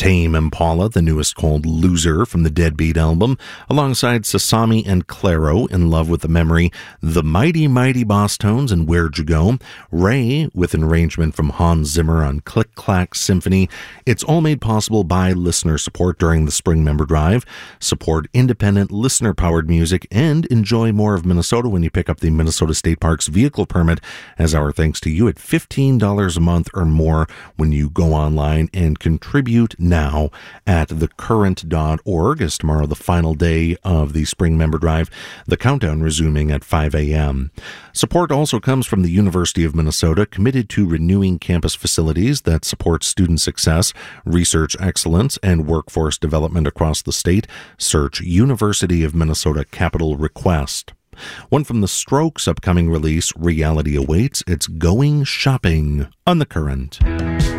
Tame Impala, the newest called Loser from the Deadbeat album, alongside Sasami and Claro, In Love with the Memory, the Mighty Mighty Boss Tones and Where'd You Go, Ray with an arrangement from Hans Zimmer on Click Clack Symphony. It's all made possible by listener support during the Spring Member Drive. Support independent, listener-powered music and enjoy more of Minnesota when you pick up the Minnesota State Parks vehicle permit, as our thanks to you at $15 a month or more when you go online and contribute now at thecurrent.org, as tomorrow the final day of the Spring Member Drive, the countdown resuming at 5 a.m. Support also comes from the University of Minnesota, committed to renewing campus facilities that support student success, research excellence, and workforce development across the state. Search University of Minnesota Capital Request. One from the Strokes' upcoming release, Reality Awaits. It's Going Shopping on The Current.